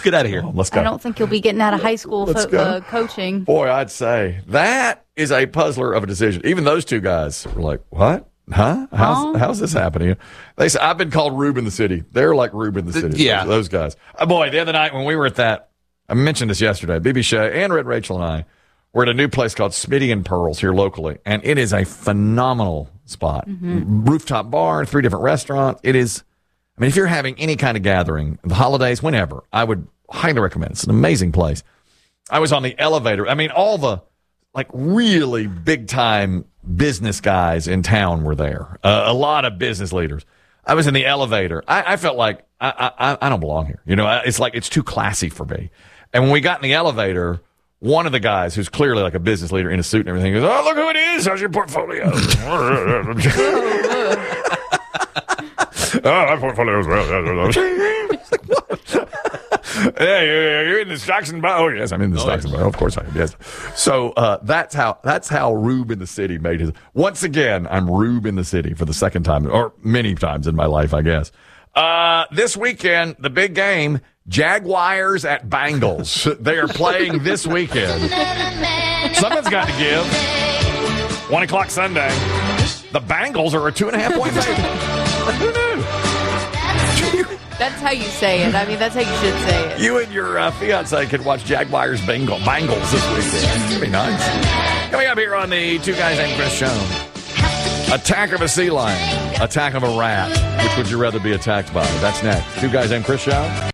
Get out of here. Let's go. I don't think you'll be getting out of high school coaching. Boy, I'd say that is a puzzler of a decision. Even those two guys were like, what? Huh? How's this happening? They say, I've been called Rube in the City. They're like Rube in the City. Yeah. Those guys. Boy, the other night when we were at that, I mentioned this yesterday, BB Shea and Red Rachel and I were at a new place called Smitty and Pearls here locally, and it is a phenomenal spot. Mm-hmm. Rooftop bar, 3 different restaurants. It is, I mean, if you're having any kind of gathering, the holidays, whenever, I would highly recommend it. It's an amazing place. I was on the elevator. I mean, all the like really big time business guys in town were there. A lot of business leaders. I was in the elevator. I felt like I don't belong here. You know, it's like it's too classy for me. And when we got in the elevator, one of the guys who's clearly like a business leader in a suit and everything goes, "Oh, look who it is. How's your portfolio?" My portfolio as well. Like, what? Yeah, you're in the stocks and bonds. Oh, yes, I'm in the stocks and bonds. Of course I am, yes. So that's how Rube in the City made his. Once again, I'm Rube in the City for the second time, or many times in my life, I guess. This weekend, the big game, Jaguars at Bengals. They are playing this weekend. Someone's got to give. 1 o'clock Sunday. The Bengals are a 2.5-point favorite. Who knew? That's how you say it. I mean, that's how you should say it. You and your fiance could watch Jaguars Bengals this weekend. It'd be nice. Coming up here on the Two Guys Named Chris show. Attack of a sea lion. Attack of a rat. Which would you rather be attacked by? That's next. Two Guys Named Chris show.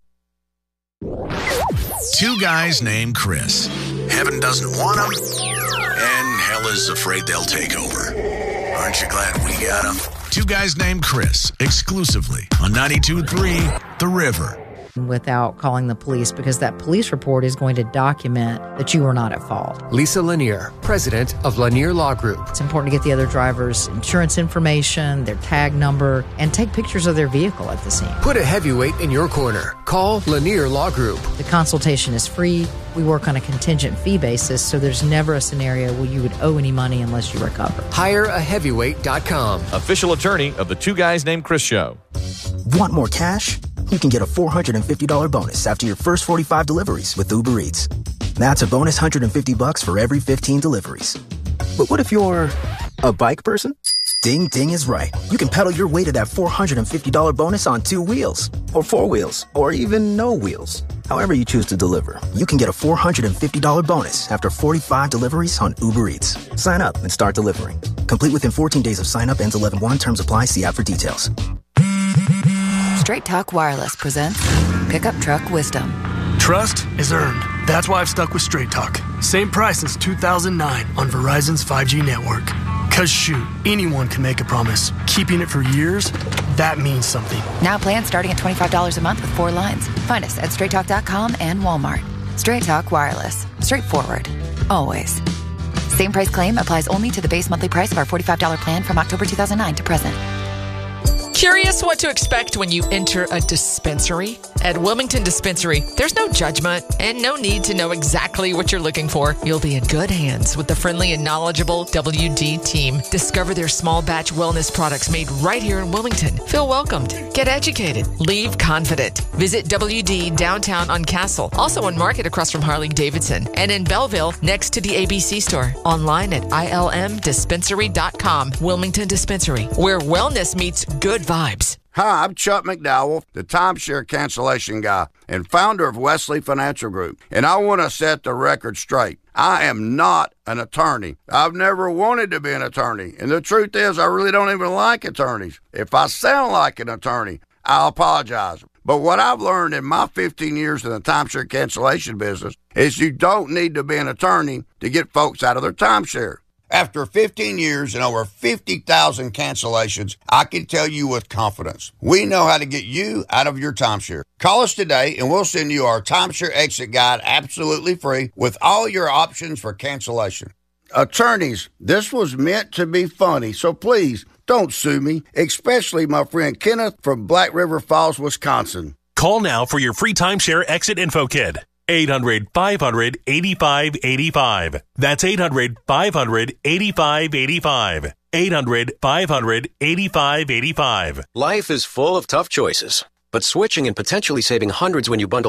Two Guys Named Chris. Heaven doesn't want them, and hell is afraid they'll take over. Aren't you glad we got them? Two Guys Named Chris, exclusively on 92.3 The River. Without calling the police, because that police report is going to document that you were not at fault. Lisa Lanier, president of Lanier Law Group. It's important to get the other driver's insurance information, their tag number, and take pictures of their vehicle at the scene. Put a heavyweight in your corner. Call Lanier Law Group. The consultation is free. We work on a contingent fee basis, so there's never a scenario where you would owe any money unless you recover. HireAHeavyweight.com. Official attorney of the Two Guys Named Chris show. Want more cash? You can get a $450 bonus after your first 45 deliveries with Uber Eats. That's a bonus $150 for every 15 deliveries. But what if you're a bike person? Ding Ding is right. You can pedal your way to that $450 bonus on 2 wheels, or 4 wheels, or even no wheels. However you choose to deliver, you can get a $450 bonus after 45 deliveries on Uber Eats. Sign up and start delivering. Complete within 14 days of sign up. Ends 11/1. Terms apply. See app for details. Straight Talk Wireless presents Pickup Truck Wisdom. Trust is earned. That's why I've stuck with Straight Talk. Same price since 2009 on Verizon's 5G network. Cause shoot, anyone can make a promise. Keeping it for years, that means something. Now plans starting at $25 a month with 4 lines. Find us at straighttalk.com and Walmart. Straight Talk Wireless. Straightforward. Always. Same price claim applies only to the base monthly price of our $45 plan from October 2009 to present. Curious what to expect when you enter a dispensary? At Wilmington Dispensary, there's no judgment and no need to know exactly what you're looking for. You'll be in good hands with the friendly and knowledgeable WD team. Discover their small batch wellness products made right here in Wilmington. Feel welcomed. Get educated. Leave confident. Visit WD downtown on Castle, also on Market across from Harley-Davidson, and in Belleville next to the ABC store. Online at ilmdispensary.com. Wilmington Dispensary, where wellness meets good vibes. Hi, I'm Chuck McDowell, the timeshare cancellation guy and founder of Wesley Financial Group, and I want to set the record straight. I am not an attorney. I've never wanted to be an attorney, and the truth is I really don't even like attorneys. If I sound like an attorney, I'll apologize. But what I've learned in my 15 years in the timeshare cancellation business is you don't need to be an attorney to get folks out of their timeshare. After 15 years and over 50,000 cancellations, I can tell you with confidence, we know how to get you out of your timeshare. Call us today and we'll send you our timeshare exit guide absolutely free with all your options for cancellation. Attorneys, this was meant to be funny, so please don't sue me, especially my friend Kenneth from Black River Falls, Wisconsin. Call now for your free timeshare exit info kit. 800-500-8585. That's 800-500-8585. 800-500-8585. Life is full of tough choices, but switching and potentially saving hundreds when you bundle